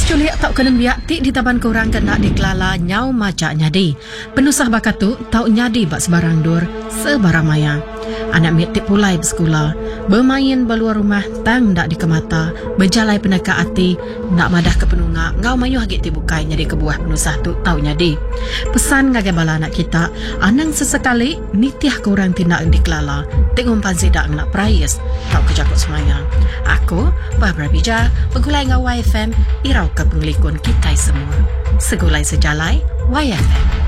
Kes culik tau kena biak ti di taban korang kena dikelala nyau macak nyadi. Penusah bakatu tau nyadi bak sebarang dur, sebarang maya. Anak mit tip pulai bersekolah, bermain beluar rumah tang dak dikemata, berjalai peneka hati, nak madah ke penunga, ngau mayu hagit ti bukai nyadi kebuah penusah tu tau nyadi. Pesan ngagai bala anak kita, anang sesekali nitiah korang tindak dikelala, tengumpan sidak nak prayes, tau kejakut semaya. Aku, Barbara Bija, pegulai ngau YFM, irau ke penglikun kita semua. Segulai sejalai, YFM.